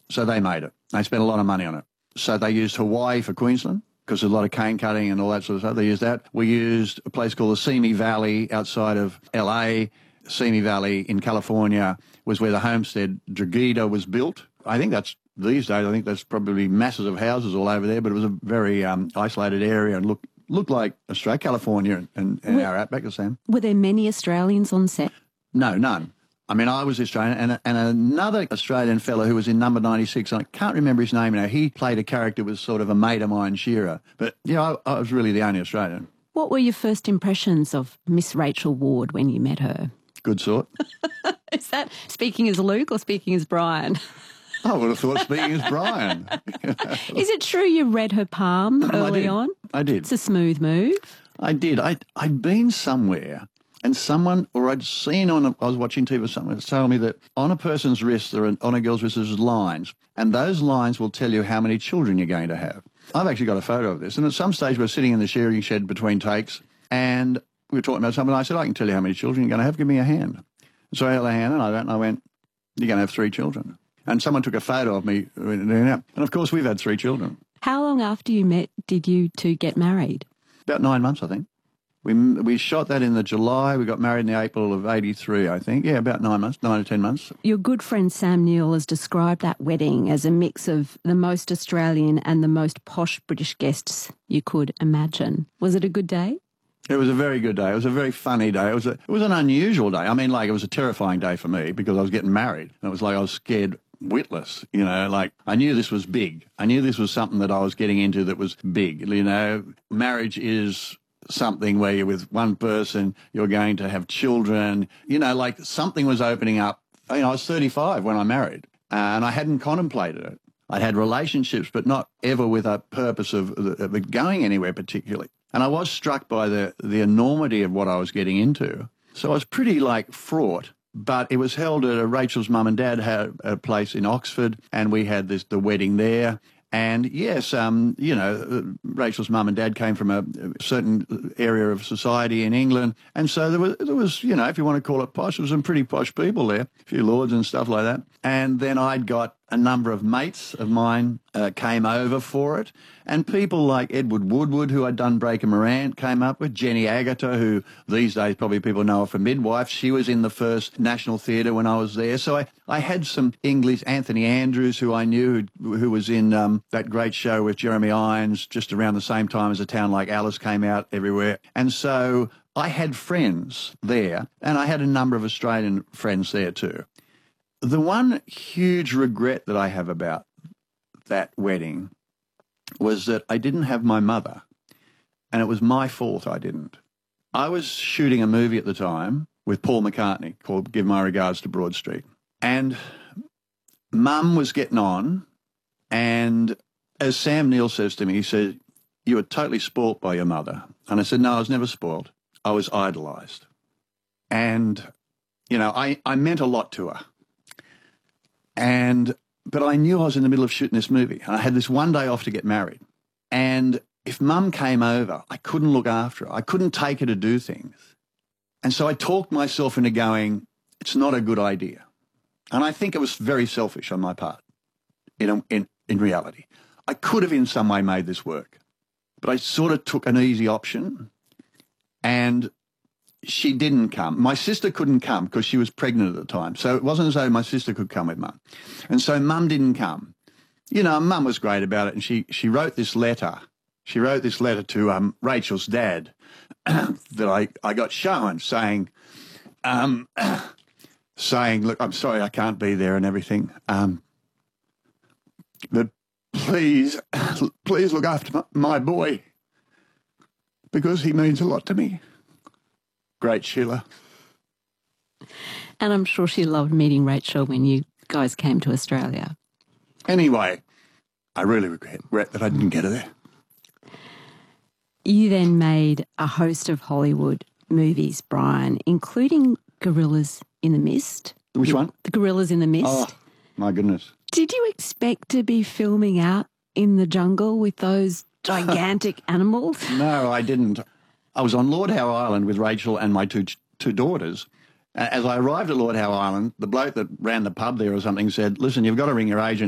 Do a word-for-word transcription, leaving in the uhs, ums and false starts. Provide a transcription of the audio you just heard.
So they made it. They spent a lot of money on it. So they used Hawaii for Queensland because there's a lot of cane cutting and all that sort of stuff. They used that. We used a place called the Simi Valley outside of L A. Simi Valley in California was where the homestead Drogheda was built. I think that's, these days, I think that's probably masses of houses all over there, but it was a very um, isolated area and looked, looked like Australia, California and, and were, our outback the same. Were there many Australians on set? No, none. I mean, I was Australian, and, and another Australian fellow who was in number ninety-six, and I can't remember his name now, he played a character who was sort of a mate of mine, Shearer. But, yeah, I, I was really the only Australian. What were your first impressions of Miss Rachel Ward when you met her? Good sort. Is that speaking as Luke or speaking as Brian? I would have thought speaking as Brian. Is it true you read her palm early I did. on? I did. It's a smooth move. I did. I, I'd been somewhere and someone, or I'd seen on, a, I was watching T V or something, was telling me that on a person's wrist, or on a girl's wrist, there's lines, and those lines will tell you how many children you're going to have. I've actually got a photo of this, and at some stage we're sitting in the shearing shed between takes, and we were talking about something, and I said, I can tell you how many children you're going to have, give me a hand. So I held a hand, and I went, and I went, you're going to have three children. And someone took a photo of me doing that, and of course we've had three children. How long after you met did you two get married? About nine months, I think. We we shot that in the July. We got married in the April of eighty-three, I think. Yeah, about nine months, nine or ten months. Your good friend Sam Neill has described that wedding as a mix of the most Australian and the most posh British guests you could imagine. Was it a good day? It was a very good day. It was a very funny day. It was a, it was an unusual day. I mean, like, it was a terrifying day for me because I was getting married. And it was like I was scared witless, you know, like I knew this was big. I knew this was something that I was getting into that was big. You know, marriage is something where you're with one person, you're going to have children, you know, like something was opening up. You know, I was thirty-five when I married, and I hadn't contemplated it. I'd had relationships, but not ever with a purpose of, of it going anywhere particularly. And I was struck by the, the enormity of what I was getting into. So I was pretty, like, fraught. But it was held at a, Rachel's mum and dad had a place in Oxford, and we had this the wedding there. And yes, um, you know, Rachel's mum and dad came from a, a certain area of society in England, and so there was, there was, you know, if you want to call it posh, there was some pretty posh people there, a few lords and stuff like that. And then I'd got a number of mates of mine uh, came over for it, and people like Edward Woodward, who I'd done Breaker Morant, came up with, Jenny Agutter, who these days probably people know her for Midwife. She was in the first National Theatre when I was there. So I, I had some English, Anthony Andrews, who I knew, who, who was in um, that great show with Jeremy Irons just around the same time as A Town Like Alice came out everywhere. And so I had friends there, and I had a number of Australian friends there too. The one huge regret that I have about that wedding was that I didn't have my mother, and it was my fault I didn't. I was shooting a movie at the time with Paul McCartney called Give My Regards to Broad Street, and Mum was getting on, and as Sam Neill says to me, he said, you were totally spoilt by your mother. And I said, no, I was never spoilt. I was idolised. And, you know, I, I meant a lot to her. And, but I knew I was in the middle of shooting this movie, and I had this one day off to get married. And if Mum came over, I couldn't look after her. I couldn't take her to do things. And so I talked myself into going, it's not a good idea. And I think it was very selfish on my part, in, a, in, in reality. I could have in some way made this work, but I sort of took an easy option, and she didn't come. My sister couldn't come because she was pregnant at the time. So it wasn't as though my sister could come with Mum. And so Mum didn't come. You know, Mum was great about it. And she, she wrote this letter. She wrote this letter to um, Rachel's dad that I, I got shown saying, um, saying, look, I'm sorry I can't be there and everything. Um, but please, please look after my, my boy because he means a lot to me. Great Sheila. And I'm sure she loved meeting Rachel when you guys came to Australia. Anyway, I really regret, regret that I didn't get her there. You then made a host of Hollywood movies, Brian, including Gorillas in the Mist. Which one? The Gorillas in the Mist. Oh, my goodness. Did you expect to be filming out in the jungle with those gigantic animals? No, I didn't. I was on Lord Howe Island with Rachel and my two two daughters. As I arrived at Lord Howe Island, the bloke that ran the pub there or something said, listen, you've got to ring your agent